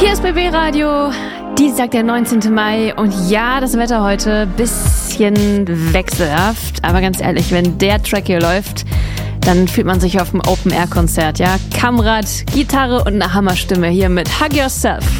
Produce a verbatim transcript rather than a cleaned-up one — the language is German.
Hier ist B B Radio, Dienstag, der neunzehnten Mai. Und ja, das Wetter heute bisschen wechselhaft. Aber ganz ehrlich, wenn der Track hier läuft, dann fühlt man sich auf einem Open-Air-Konzert, ja? Kamrad, Gitarre und eine Hammerstimme hier mit Hug Yourself.